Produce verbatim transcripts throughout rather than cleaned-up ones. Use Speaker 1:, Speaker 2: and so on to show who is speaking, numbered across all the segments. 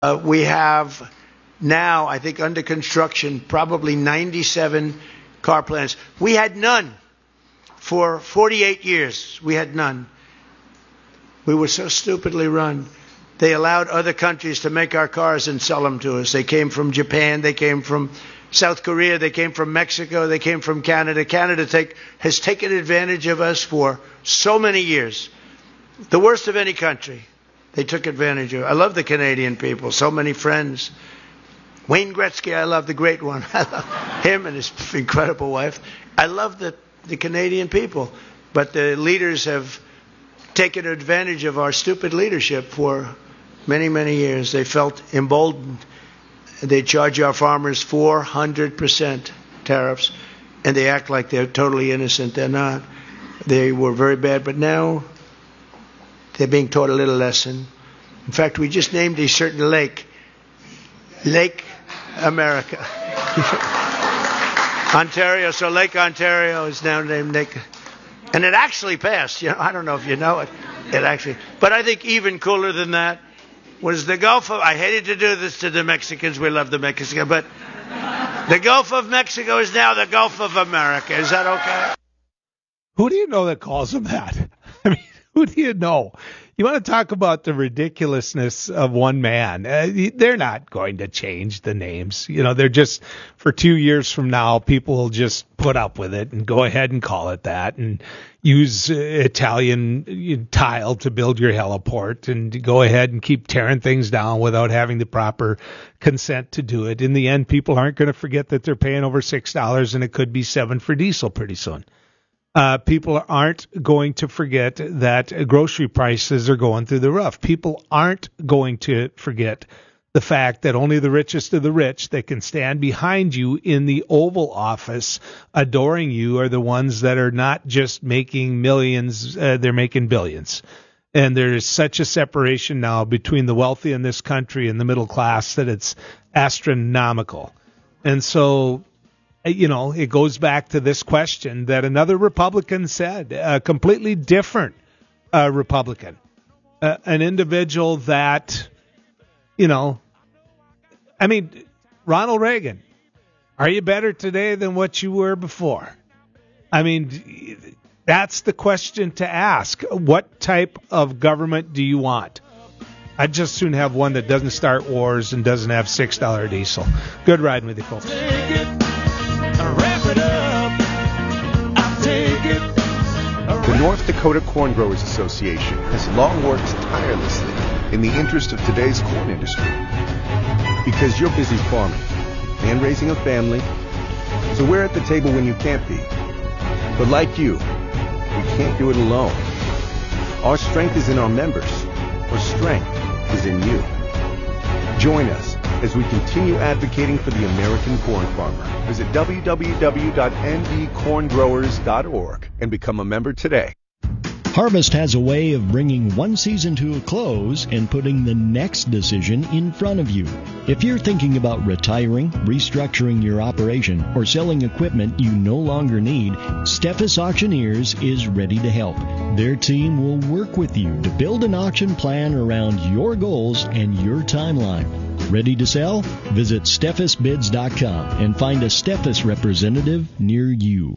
Speaker 1: Uh, we have now, I think, under construction, probably ninety-seven car plants. We had none for forty-eight years. We had none. We were so stupidly run. They allowed other countries to make our cars and sell them to us. They came from Japan. They came from South Korea. They came from Mexico. They came from Canada. Canada take, has taken advantage of us for so many years. The worst of any country. They took advantage of it. I love the Canadian people. So many friends. Wayne Gretzky, I love the great one. I love him and his incredible wife. I love the, the Canadian people. But the leaders have taken advantage of our stupid leadership for many, many years. They felt emboldened. They charge our farmers four hundred percent tariffs, and they act like they're totally innocent. They're not. They were very bad, but now they're being taught a little lesson. In fact, we just named a certain lake, Lake America. Ontario, so Lake Ontario is now named Lake. And it actually passed. You know, I don't know if you know it. It actually, but I think even cooler than that was the Gulf of, I hated to do this to the Mexicans. We love the Mexicans, but the Gulf of Mexico is now the Gulf of America. Is that okay?
Speaker 2: Who do you know that calls them that? I mean, who do you know? You want to talk about the ridiculousness of one man. Uh, they're not going to change the names. You know, they're just, for two years from now, people will just put up with it and go ahead and call it that and use uh, Italian tile to build your heliport and go ahead and keep tearing things down without having the proper consent to do it. In the end, people aren't going to forget that they're paying over six dollars and it could be seven for diesel pretty soon. Uh, people aren't going to forget that grocery prices are going through the roof. People aren't going to forget the fact that only the richest of the rich that can stand behind you in the Oval Office adoring you are the ones that are not just making millions, uh, they're making billions. And there is such a separation now between the wealthy in this country and the middle class that it's astronomical. And so, you know, it goes back to this question that another Republican said, a completely different uh, Republican, uh, an individual that, you know, I mean, Ronald Reagan, are you better today than what you were before? I mean, that's the question to ask. What type of government do you want? I'd just soon have one that doesn't start wars and doesn't have six dollars diesel. Good riding with you, folks.
Speaker 3: The North Dakota Corn Growers Association has long worked tirelessly in the interest of today's corn industry. Because you're busy farming and raising a family, so we're at the table when you can't be. But like you, we can't do it alone. Our strength is in our members. Our strength is in you. Join us as we continue advocating for the American corn farmer. Visit w w w dot n d corn growers dot org and become a member today.
Speaker 4: Harvest has a way of bringing one season to a close and putting the next decision in front of you. If you're thinking about retiring, restructuring your operation, or selling equipment you no longer need, Steffes Auctioneers is ready to help. Their team will work with you to build an auction plan around your goals and your timeline. Ready to sell? Visit steffes bids dot com and find a Steffes representative near you.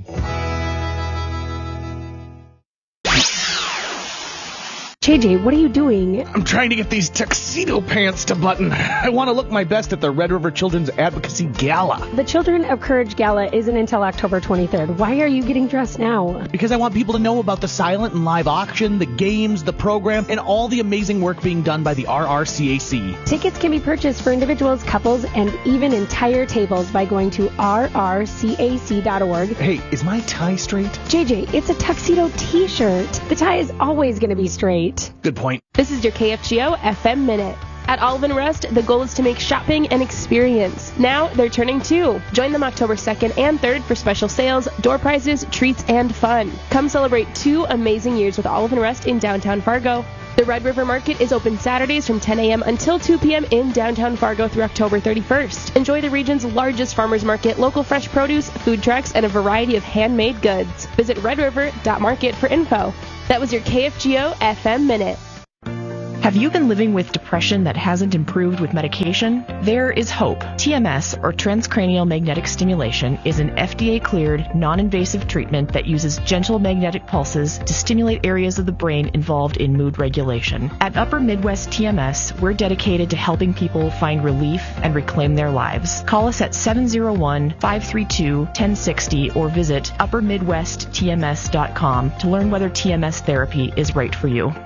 Speaker 5: J J, what are you doing?
Speaker 6: I'm trying to get these tuxedo pants to button. I want to look my best at the Red River Children's Advocacy Gala.
Speaker 5: The Children of Courage Gala isn't until October twenty-third. Why are you getting dressed now?
Speaker 6: Because I want people to know about the silent and live auction, the games, the program, and all the amazing work being done by the R R C A C.
Speaker 5: Tickets can be purchased for individuals, couples, and even entire tables by going to r r c a c dot org.
Speaker 6: Hey, is my tie straight?
Speaker 5: J J, it's a tuxedo t-shirt. The tie is always going to be straight.
Speaker 6: Good point.
Speaker 5: This is your K F G O F M Minute. At Olive and Rust, the goal is to make shopping an experience. Now they're turning two. Join them October second and third for special sales, door prizes, treats, and fun. Come celebrate two amazing years with Olive and Rust in downtown Fargo. The Red River Market is open Saturdays from ten a.m. until two p.m. in downtown Fargo through October thirty-first. Enjoy the region's largest farmers market, local fresh produce, food trucks, and a variety of handmade goods. Visit red river dot market for info. That was your K F G O F M Minute.
Speaker 7: Have you been living with depression that hasn't improved with medication? There is hope. T M S, or transcranial magnetic stimulation, is an F D A-cleared, non-invasive treatment that uses gentle magnetic pulses to stimulate areas of the brain involved in mood regulation. At Upper Midwest T M S, we're dedicated to helping people find relief and reclaim their lives. Call us at seven oh one, five three two, one oh six oh or visit upper midwest t m s dot com to learn whether T M S therapy is right for you.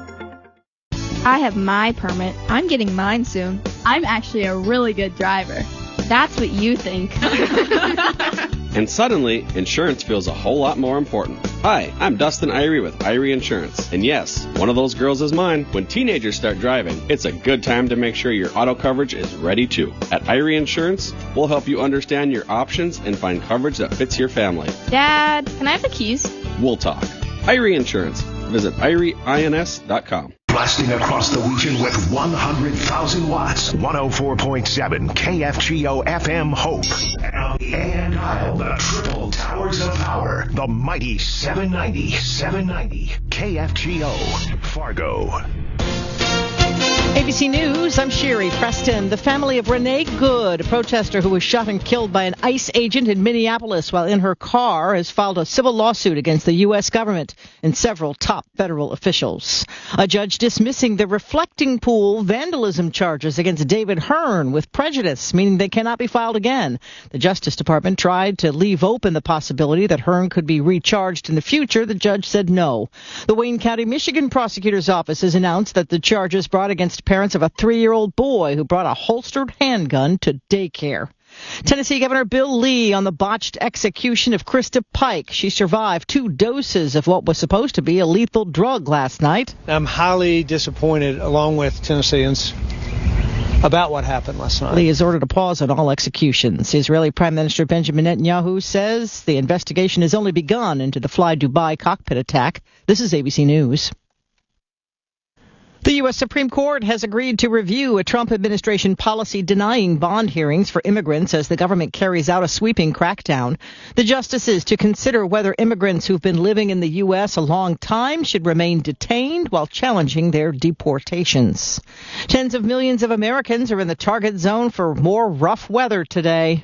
Speaker 8: I have my permit. I'm getting mine soon. I'm actually a really good driver. That's what you think.
Speaker 9: And suddenly, insurance feels a whole lot more important. Hi, I'm Dustin Irie with Irie Insurance. And yes, one of those girls is mine. When teenagers start driving, it's a good time to make sure your auto coverage is ready too. At Irie Insurance, we'll help you understand your options and find coverage that fits your family.
Speaker 8: Dad, can I have the keys?
Speaker 9: We'll talk. Irie Insurance. Visit irie ins dot com.
Speaker 10: Blasting across the region with one hundred thousand watts. one oh four point seven K F G O F M Hope. And on the A M dial, the triple towers of power. The mighty seven ninety, seven ninety K F G O Fargo.
Speaker 11: A B C News, I'm Sherry Preston. The family of Renee Good, a protester who was shot and killed by an ICE agent in Minneapolis while in her car, has filed a civil lawsuit against the U S government and several top federal officials. A judge dismissing the reflecting pool vandalism charges against David Hearn with prejudice, meaning they cannot be filed again. The Justice Department tried to leave open the possibility that Hearn could be recharged in the future. The judge said no. The Wayne County, Michigan prosecutor's office has announced that the charges brought against parents of a three-year-old boy who brought a holstered handgun to daycare. Tennessee Governor Bill Lee on the botched execution of Krista Pike. She survived two doses of what was supposed to be a lethal drug last night.
Speaker 12: I'm highly disappointed, along with Tennesseans, about what happened last night.
Speaker 11: Lee has ordered a pause on all executions. Israeli Prime Minister Benjamin Netanyahu says the investigation has only begun into the Fly Dubai cockpit attack. This is A B C News. The U S Supreme Court has agreed to review a Trump administration policy denying bond hearings for immigrants as the government carries out a sweeping crackdown. The justices to consider whether immigrants who've been living in the U S a long time should remain detained while challenging their deportations. Tens of millions of Americans are in the target zone for more rough weather today.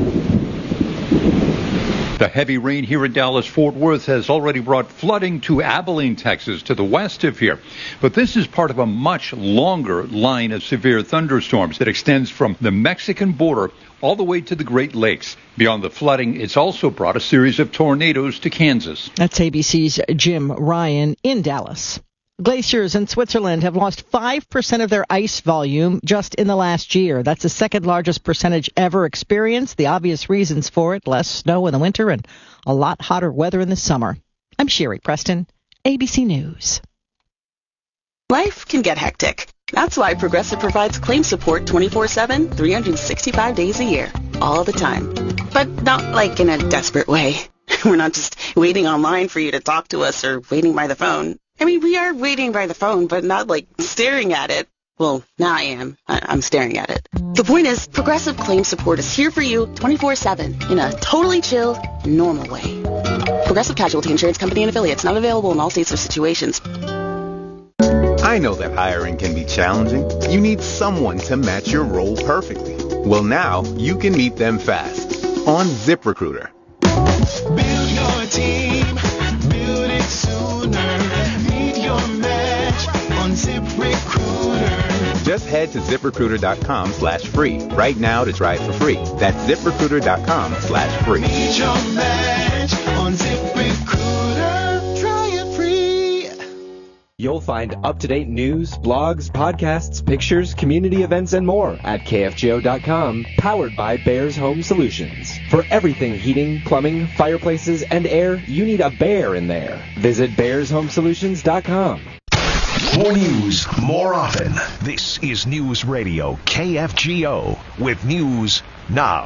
Speaker 13: The heavy rain here in Dallas-Fort Worth has already brought flooding to Abilene, Texas, to the west of here. But this is part of a much longer line of severe thunderstorms that extends from the Mexican border all the way to the Great Lakes. Beyond the flooding, it's also brought a series of tornadoes to Kansas.
Speaker 11: That's A B C's Jim Ryan in Dallas. Glaciers in Switzerland have lost five percent of their ice volume just in the last year. That's the second largest percentage ever experienced. The obvious reasons for it: less snow in the winter and a lot hotter weather in the summer. I'm Sherry Preston, A B C News.
Speaker 14: Life can get hectic. That's why Progressive provides claim support twenty-four seven, three hundred sixty-five days a year, all the time. But not like in a desperate way. We're not just waiting online for you to talk to us or waiting by the phone. I mean, we are waiting by the phone, but not like staring at it. Well, now I am. I- I'm staring at it. The point is, Progressive Claim Support is here for you twenty-four seven in a totally chill, normal way. Progressive Casualty Insurance Company and Affiliates, not available in all states or situations.
Speaker 15: I know that hiring can be challenging. You need someone to match your role perfectly. Well, now you can meet them fast on ZipRecruiter.
Speaker 16: Build your team, build it sooner. Meet your match on ZipRecruiter.
Speaker 15: Just head to ZipRecruiter.com slash free right now to try it for free. That's ZipRecruiter.com slash free.
Speaker 16: Meet your match on ZipRecruiter. Try it free.
Speaker 17: You'll find up-to-date news, blogs, podcasts, pictures, community events, and more at K F G O dot com, powered by Bears Home Solutions. For everything heating, plumbing, fireplaces, and air, you need a bear in there. Visit Bears Home Solutions dot com.
Speaker 10: More news, more often. This is News Radio K F G O with News Now.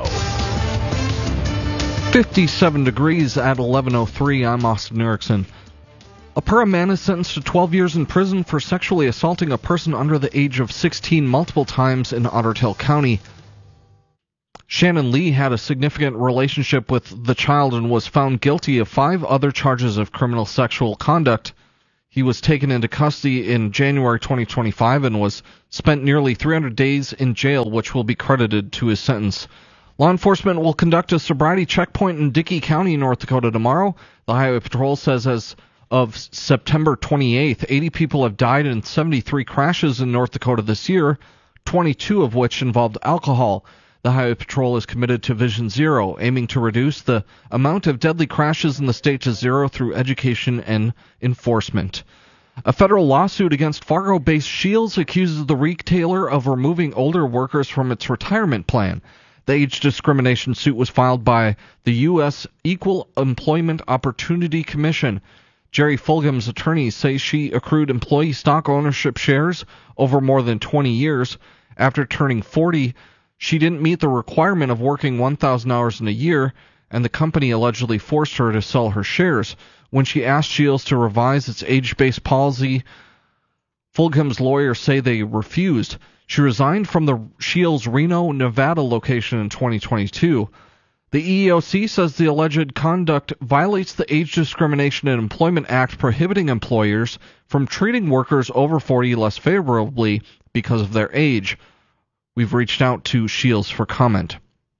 Speaker 18: fifty-seven degrees at eleven oh three. I'm Austin Erickson. A Pura man is sentenced to twelve years in prison for sexually assaulting a person under the age of sixteen multiple times in Otter Tail County. Shannon Lee had a significant relationship with the child and was found guilty of five other charges of criminal sexual conduct. He was taken into custody in January twenty twenty-five and was spent nearly three hundred days in jail, which will be credited to his sentence. Law enforcement will conduct a sobriety checkpoint in Dickey County, North Dakota tomorrow. The Highway Patrol says as of September twenty-eighth, eighty people have died in seventy-three crashes in North Dakota this year, twenty-two of which involved alcohol. The Highway Patrol is committed to Vision Zero, aiming to reduce the amount of deadly crashes in the state to zero through education and enforcement. A federal lawsuit against Fargo-based Shields accuses the retailer of removing older workers from its retirement plan. The age discrimination suit was filed by the U S Equal Employment Opportunity Commission. Jerry Fulgham's attorneys say she accrued employee stock ownership shares over more than twenty years. After turning forty, she didn't meet the requirement of working one thousand hours in a year, and the company allegedly forced her to sell her shares. When she asked Shields to revise its age-based policy, Fulgham's lawyers say they refused. She resigned from the Shields Reno, Nevada location in twenty twenty-two. The E E O C says the alleged conduct violates the Age Discrimination in Employment Act, prohibiting employers from treating workers over forty less favorably because of their age. We've reached out to Shields for comment.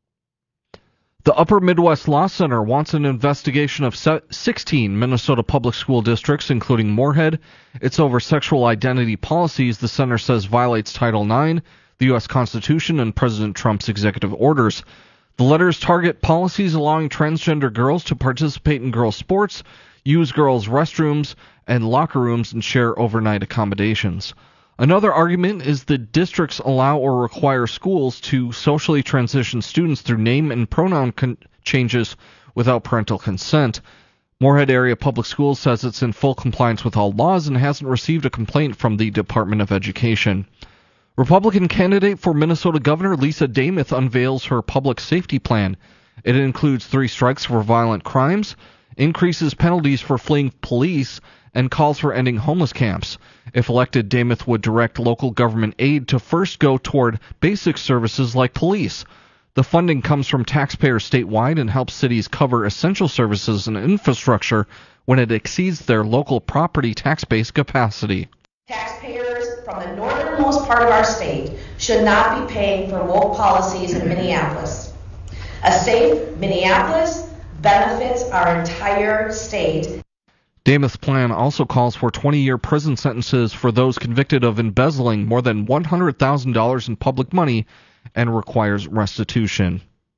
Speaker 18: The Upper Midwest Law Center wants an investigation of sixteen Minnesota public school districts, including Moorhead. It's over sexual identity policies the center says violates Title nine, the U S Constitution, and President Trump's executive orders. The letters target policies allowing transgender girls to participate in girls' sports, use girls' restrooms and locker rooms, and share overnight accommodations. Another argument is that districts allow or require schools to socially transition students through name and pronoun con- changes without parental consent. Moorhead Area Public Schools says it's in full compliance with all laws and hasn't received a complaint from the Department of Education. Republican candidate for Minnesota Governor Lisa Demuth unveils her public safety plan. It includes three strikes for violent crimes, increases penalties for fleeing police, and calls for ending homeless camps. If elected, Demuth would direct local government aid to first go toward basic services like police. The funding comes from taxpayers statewide and helps cities cover essential services and infrastructure when it exceeds their local property tax-based capacity.
Speaker 19: Taxpayers from the northernmost part of our state should not be paying for woke policies in Minneapolis. A safe Minneapolis benefits our entire state.
Speaker 18: Demuth's plan also calls for twenty-year prison sentences for those convicted of embezzling more than one hundred thousand dollars in public money and requires restitution.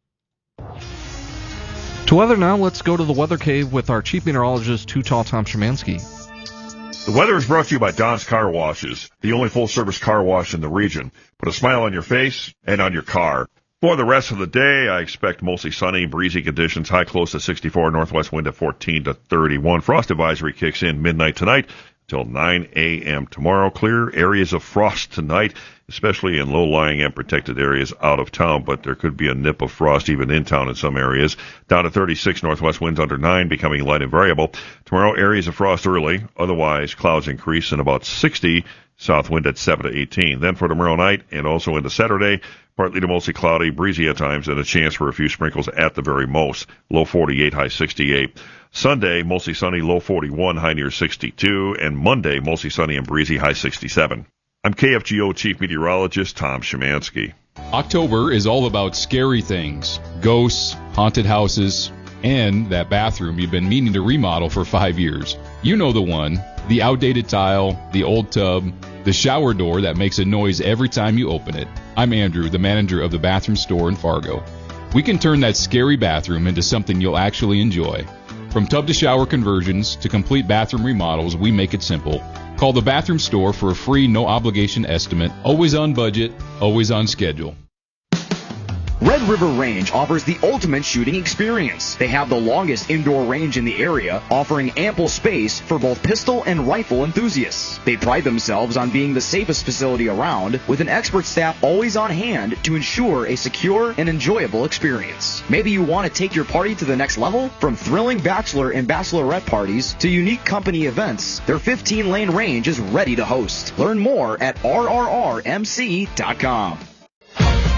Speaker 18: To weather now, let's go to the Weather Cave with our Chief Meteorologist, Too Tall Tom Szymanski.
Speaker 20: The weather is brought to you by Don's Car Washes, the only full-service car wash in the region. Put a smile on your face and on your car. For the rest of the day, I expect mostly sunny, breezy conditions, high close to sixty-four, northwest wind at fourteen to thirty-one. Frost advisory kicks in midnight tonight until nine a.m. tomorrow. Clear areas of frost tonight, especially in low-lying and protected areas out of town, but there could be a nip of frost even in town in some areas. Down to thirty-six, northwest winds under nine, becoming light and variable. Tomorrow, areas of frost early, otherwise clouds increase in about sixty, south wind at seven to eighteen. Then for tomorrow night and also into Saturday, partly to mostly cloudy, breezy at times, and a chance for a few sprinkles at the very most. Low forty-eight, high sixty-eight. Sunday, mostly sunny, low forty-one, high near sixty-two. And Monday, mostly sunny and breezy, high sixty-seven. I'm K F G O Chief Meteorologist Tom Szymanski.
Speaker 21: October is all about scary things. Ghosts, haunted houses, and that bathroom you've been meaning to remodel for five years. You know the one. The outdated tile, the old tub, the shower door that makes a noise every time you open it. I'm Andrew, the manager of the bathroom store in Fargo. We can turn that scary bathroom into something you'll actually enjoy. From tub to shower conversions to complete bathroom remodels, we make it simple. Call the bathroom store for a free, no-obligation estimate. Always on budget, always on schedule.
Speaker 22: Red River Range offers the ultimate shooting experience. They have the longest indoor range in the area, offering ample space for both pistol and rifle enthusiasts. They pride themselves on being the safest facility around, with an expert staff always on hand to ensure a secure and enjoyable experience. Maybe you want to take your party to the next level? From thrilling bachelor and bachelorette parties to unique company events, their fifteen-lane range is ready to host. Learn more at R R R M C dot com.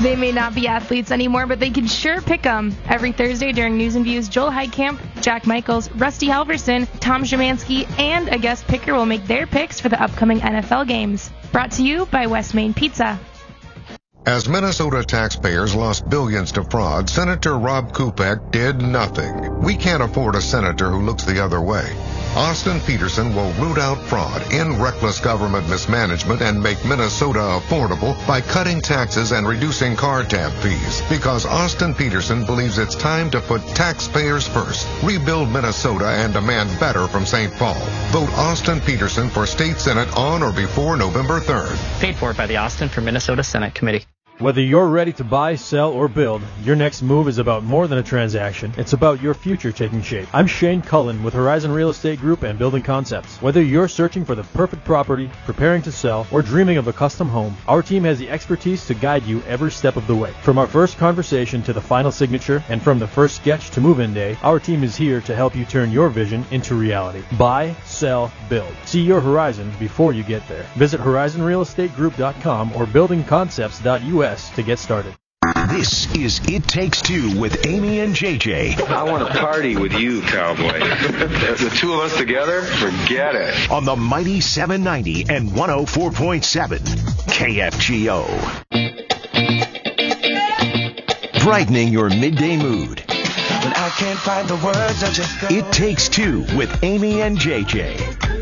Speaker 5: They may not be athletes anymore, but they can sure pick 'em. Every Thursday during News and Views, Joel Heidkamp, Jack Michaels, Rusty Halverson, Tom Szymanski, and a guest picker will make their picks for the upcoming N F L games. Brought to you by West Main Pizza.
Speaker 1: As Minnesota taxpayers lost billions to fraud, Senator Rob Kupek did nothing. We can't afford a senator who looks the other way. Austin Peterson will root out fraud, end reckless government mismanagement, and make Minnesota affordable by cutting taxes and reducing car tab fees. Because Austin Peterson believes it's time to put taxpayers first, rebuild Minnesota, and demand better from Saint Paul. Vote Austin Peterson for State Senate on or before November third.
Speaker 2: Paid for by the Austin for Minnesota Senate Committee.
Speaker 23: Whether you're ready to buy, sell, or build, your next move is about more than a transaction. It's about your future taking shape. I'm Shane Cullen with Horizon Real Estate Group and Building Concepts. Whether you're searching for the perfect property, preparing to sell, or dreaming of a custom home, our team has the expertise to guide you every step of the way. From our first conversation to the final signature, and from the first sketch to move-in day, our team is here to help you turn your vision into reality. Buy, sell, build. See your horizon before you get there. Visit horizon real estate group dot com or building concepts dot U S to get started.
Speaker 10: This is It Takes Two with Amy and J J.
Speaker 24: I want to party with you, cowboy. The two of us together? Forget it.
Speaker 10: On the mighty seven ninety and one oh four point seven K F G O. Brightening your midday mood.
Speaker 16: When I can't find the words, I just go.
Speaker 10: It Takes Two with Amy and J J.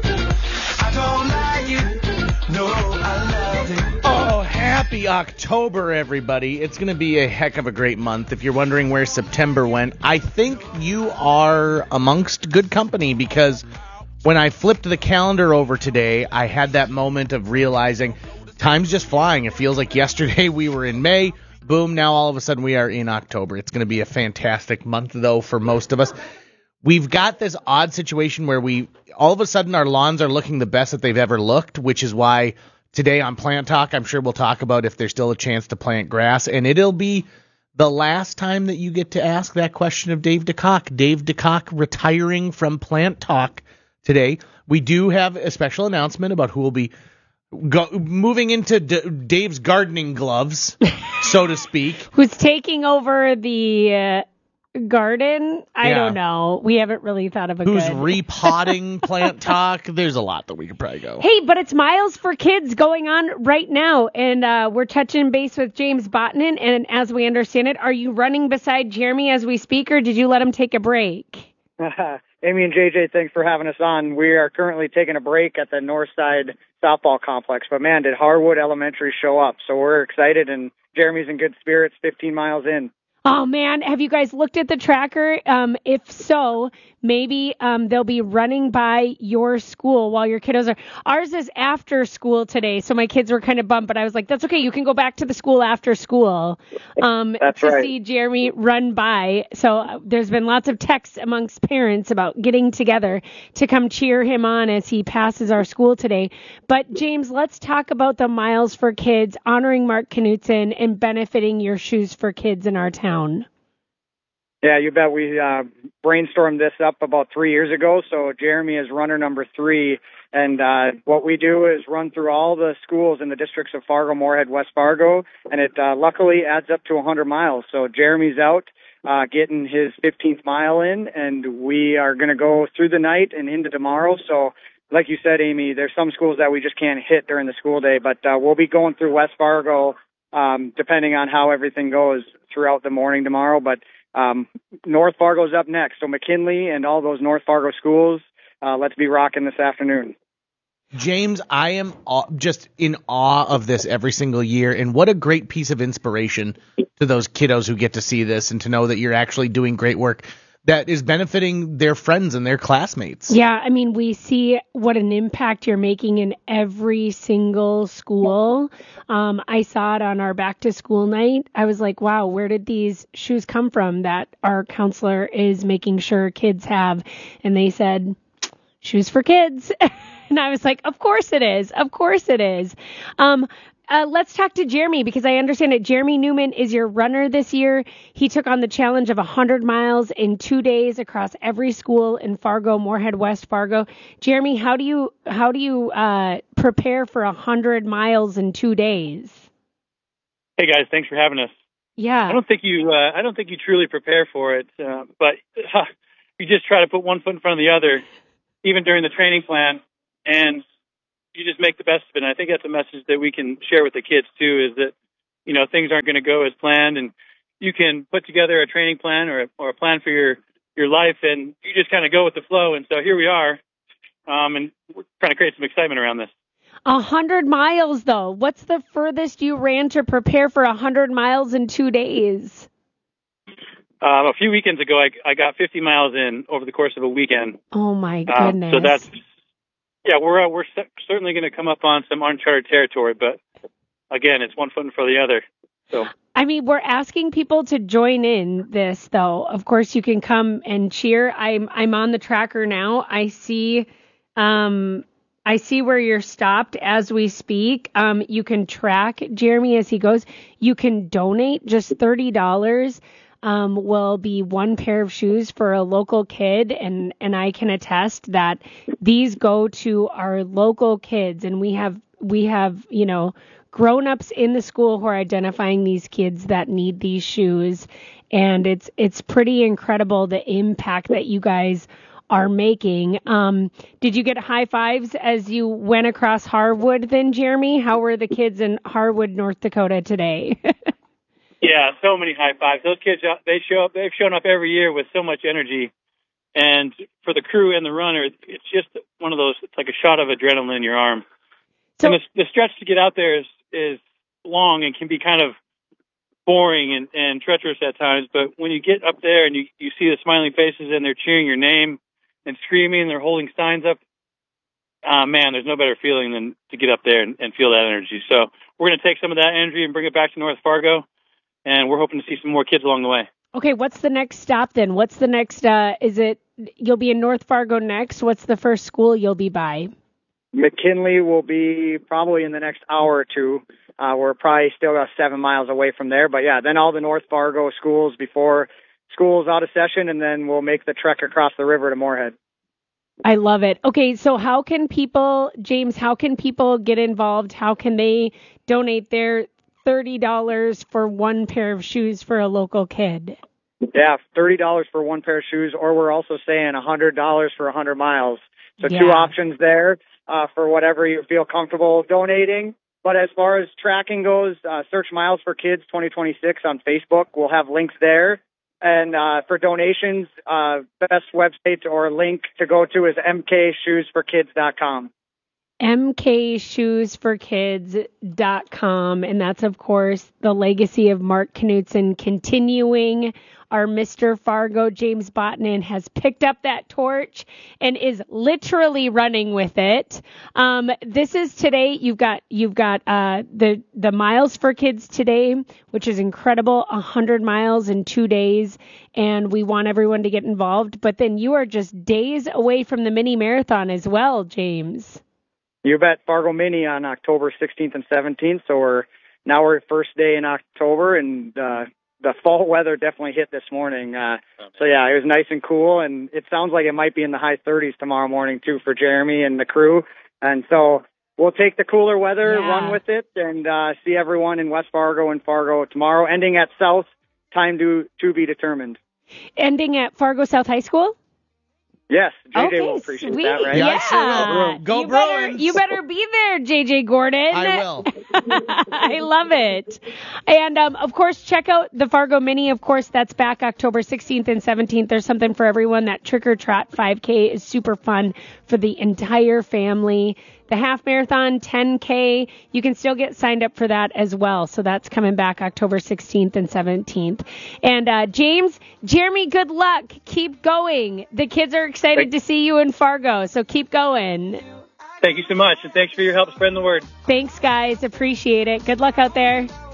Speaker 16: I don't like you. No, I love it.
Speaker 6: Oh, happy October, everybody. It's going to be a heck of a great month. If you're wondering where September went, I think you are amongst good company, because when I flipped the calendar over today, I had that moment of realizing time's just flying. It feels like yesterday we were in May. Boom, now all of a sudden we are in October. It's going to be a fantastic month, though, for most of us. We've got this odd situation where we all of a sudden our lawns are looking the best that they've ever looked, which is why today on Plant Talk, I'm sure we'll talk about if there's still a chance to plant grass, and it'll be the last time that you get to ask that question of Dave DeCock. Dave DeCock retiring from Plant Talk today. We do have a special announcement about who will be go- moving into D- Dave's gardening gloves, so to speak.
Speaker 25: Who's taking over the uh, garden? I
Speaker 6: Yeah.
Speaker 25: don't know. We haven't really thought of a
Speaker 6: Who's
Speaker 25: good.
Speaker 6: repotting Plant Talk? There's a lot that we could probably go.
Speaker 25: Hey, but it's Miles for Kids going on right now, and uh, we're touching base with James Botnan, and as we understand it, are you running beside Jeremy as we speak, or did you let him take a break?
Speaker 26: Amy and J J, thanks for having us on. We are currently taking a break at the Northside Softball Complex, but man, did Harwood Elementary show up, so we're excited, and Jeremy's in good spirits fifteen miles in.
Speaker 25: Oh, man, have you guys looked at the tracker? Um, if so, maybe um, they'll be running by your school while your kiddos are. Ours is after school today, so my kids were kind of bummed, but I was like, that's okay. You can go back to the school after school um,
Speaker 26: That's
Speaker 25: to
Speaker 26: right.
Speaker 25: see Jeremy run by. So uh, there's been lots of texts amongst parents about getting together to come cheer him on as he passes our school today. But, James, let's talk about the Miles for Kids, honoring Mark Knutson and benefiting your Shoes for Kids in our town.
Speaker 26: Yeah, you bet. We uh, brainstormed this up about three years ago, so Jeremy is runner number three, and uh, what we do is run through all the schools in the districts of Fargo, Moorhead, West Fargo, and it uh, luckily adds up to one hundred miles. So Jeremy's out uh, getting his fifteenth mile in, and we are going to go through the night and into tomorrow. So like you said, Amy, there's some schools that we just can't hit during the school day, but uh, we'll be going through West Fargo um, depending on how everything goes throughout the morning tomorrow. But um, North Fargo's up next. So McKinley and all those North Fargo schools, uh, let's be rocking this afternoon.
Speaker 6: James, I am aw- just in awe of this every single year, and what a great piece of inspiration to those kiddos who get to see this and to know that you're actually doing great work that is benefiting their friends and their classmates.
Speaker 25: Yeah, I mean, we see what an impact you're making in every single school. Um, I saw it on our back to school night. I was like, wow, where did these shoes come from that our counselor is making sure kids have? And they said, Shoes for Kids. And I was like, of course it is. Of course it is. Um, Uh, let's talk to Jeremy, because I understand that Jeremy Newman is your runner this year. He took on the challenge of one hundred miles in two days across every school in Fargo, Moorhead, West Fargo. Jeremy, how do you how do you uh, prepare for one hundred miles in two days?
Speaker 27: Hey, guys. Thanks for having us.
Speaker 25: Yeah.
Speaker 3: I don't think you. Uh, I don't think you truly prepare for it. Uh, but uh, you just try to put one foot in front of the other, even during the training plan, and you just make the best of it. And I think that's a message that we can share with the kids too. Is that you know things aren't going to go as planned, and you can put together a training plan or a, or a plan for your your life, and you just kind of go with the flow. And so here we are, um, and we're trying to create some excitement around this.
Speaker 25: A hundred miles, though. What's the furthest you ran to prepare for a hundred miles in two days?
Speaker 3: Um, a few weekends ago, I, I got fifty miles in over the course of a weekend.
Speaker 25: Oh my goodness!
Speaker 3: Um, so that's yeah, we're uh, we're certainly going to come up on some uncharted territory, but again, it's one foot in front of the other. So.
Speaker 25: I mean, we're asking people to join in this, though. Of course, you can come and cheer. I'm I'm on the tracker now. I see. Um, I see where you're stopped as we speak. Um, you can track Jeremy as he goes. You can donate just thirty dollars. Um, will be one pair of shoes for a local kid. And, and I can attest that these go to our local kids. And we have, we have, you know, grown-ups in the school who are identifying these kids that need these shoes. And it's, it's pretty incredible the impact that you guys are making. Um, did you get high fives as you went across Harwood then, Jeremy? How were the kids in Harwood, North Dakota today?
Speaker 3: Yeah, so many high fives. Those kids, they show up, they've shown up every year with so much energy. And for the crew and the runner, it's just one of those, it's like a shot of adrenaline in your arm. So, and the, the stretch to get out there is, is long and can be kind of boring and, and treacherous at times. But when you get up there and you, you see the smiling faces and they're cheering your name and screaming, they're holding signs up, uh, man, there's no better feeling than to get up there and, and feel that energy. So we're going to take some of that energy and bring it back to North Fargo, and we're hoping to see some more kids along the way.
Speaker 25: Okay, what's the next stop then? What's the next, uh, is it, you'll be in North Fargo next? What's the first school you'll be by?
Speaker 26: McKinley will be probably in the next hour or two. Uh, we're probably still about seven miles away from there. But, yeah, then all the North Fargo schools before school's out of session, and then we'll make the trek across the river to Moorhead.
Speaker 25: I love it. Okay, so how can people, James, how can people get involved? How can they donate their thirty dollars for one pair of shoes for a local kid?
Speaker 26: Yeah, thirty dollars for one pair of shoes, or we're also saying one hundred dollars for one hundred miles. So
Speaker 25: Yeah.
Speaker 26: two options there uh, for whatever you feel comfortable donating. But as far as tracking goes, uh, search Miles for Kids twenty twenty-six on Facebook. We'll have links there. And uh, for donations, uh, best website or link to go to is m k shoes for kids dot com.
Speaker 25: m k shoes for kids dot com. And that's, of course, the legacy of Mark Knutson continuing. Our Mister Fargo, James Botnan, has picked up that torch and is literally running with it. Um, this is today. You've got you've got uh, the the Miles for Kids today, which is incredible. A hundred miles in two days, and we want everyone to get involved. But then you are just days away from the mini marathon as well, James.
Speaker 26: You bet. Fargo Mini on October sixteenth and seventeenth. So we're now we're first day in October, and uh, the fall weather definitely hit this morning. Uh, so yeah, it was nice and cool, and it sounds like it might be in the high thirties tomorrow morning too for Jeremy and the crew. And so we'll take the cooler weather,
Speaker 25: Yeah.
Speaker 26: run with it, and uh, see everyone in West Fargo and Fargo tomorrow. Ending at South, time to to be determined.
Speaker 25: Ending at Fargo South High School?
Speaker 26: Yes, J J
Speaker 25: Okay,
Speaker 26: will appreciate
Speaker 25: sweet.
Speaker 26: that, right?
Speaker 25: Yeah,
Speaker 26: I sure will.
Speaker 6: Go
Speaker 25: you better,
Speaker 6: Bruins.
Speaker 25: you better be there, J J Gordon.
Speaker 6: I will.
Speaker 25: I love it. And, um, of course, check out the Fargo Mini. Of course, that's back October sixteenth and seventeenth. There's something for everyone. That Trick or Trot five K is super fun for the entire family. The half marathon, ten K, you can still get signed up for that as well. So that's coming back October sixteenth and seventeenth. And uh, James, Jeremy, good luck. Keep going. The kids are excited to see you in Fargo, so keep going.
Speaker 3: Thank you so much, and thanks for your help spreading the word.
Speaker 25: Thanks, guys. Appreciate it. Good luck out there.